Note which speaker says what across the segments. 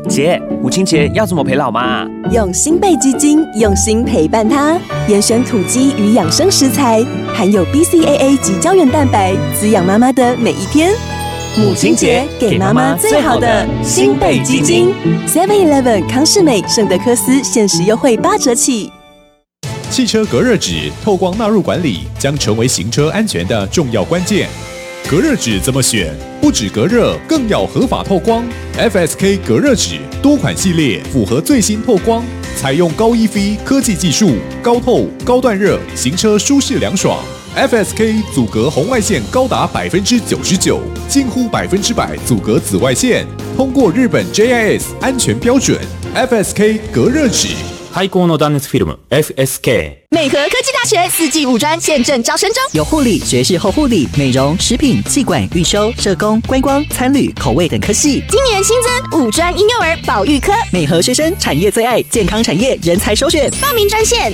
Speaker 1: 姐，母亲节要怎么陪老妈？
Speaker 2: 用新贝基金用心陪伴她，严选土鸡与养生食材，含有 BCAA 及胶原蛋白，滋养妈妈的每一天。母亲节给妈妈最好的新贝基金 ，7-Eleven 康士美圣德科斯限时优惠8折起。
Speaker 3: 汽车隔热纸透光纳入管理，将成为行车安全的重要关键。隔热纸怎么选？不只隔热，更要合法透光。FSK 隔热纸多款系列符合最新透光，采用高 EV 科技技术，高透、高断热，行车舒适凉爽。FSK 阻隔红外线高達99%，近乎100%阻隔紫外线，通过日本 JIS 安全标准。FSK 隔热纸。
Speaker 4: 最高の断熱フィルム FSK。
Speaker 5: 美和科技大学4技5专现正招生中，
Speaker 6: 有护理、学士后护理、美容、食品、企管、预收、社工、观光、餐旅、口味等科系。
Speaker 5: 今年新增5专婴幼儿保育科。
Speaker 6: 美和学生产业最爱，健康产业人才首选。
Speaker 5: 报名专线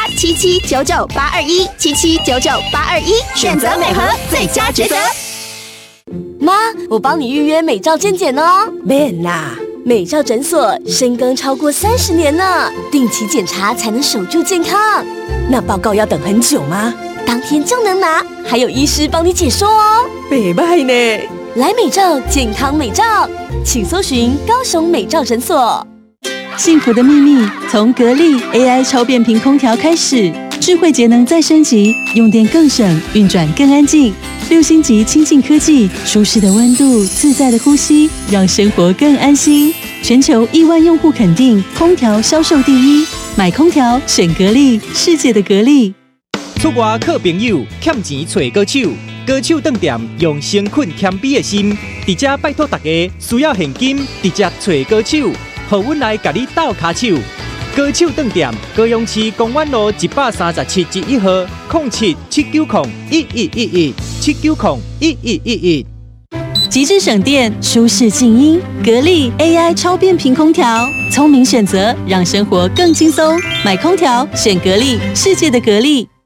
Speaker 5: 0877998217799821，选择美和最佳抉择。
Speaker 7: 妈，我帮你预约美照健检哦。
Speaker 2: 免啦。
Speaker 7: 美照诊所深耕超过30年呢，定期检查才能守住健康。
Speaker 2: 那报告要等很久吗？
Speaker 7: 当天就能拿，还有医师帮你解说哦。
Speaker 2: 袂歹呢，
Speaker 7: 来美照健康美照，请搜寻高雄美照诊所。
Speaker 8: 幸福的秘密从格力 AI 超变频空调开始，智慧节能再升级，用电更省，运转更安静。6星级清净科技，舒适的温度，自在的呼吸，让生活更安心。全球亿万用户肯定，空调销售第一，买空调选格力，世界的格力。
Speaker 9: 出外靠朋友，欠钱找高手，高手当店用诚恳谦卑的心，伫这拜托大家需要现金，直接找高手，互阮来甲你斗骹手。高手当店，高雄市公园路137-1號，0779011111，7901111。
Speaker 8: 极致省电，舒适静音，格力 AI 超变频空调，聪明选择，让生活更轻松。买空调选格力，世界的格力。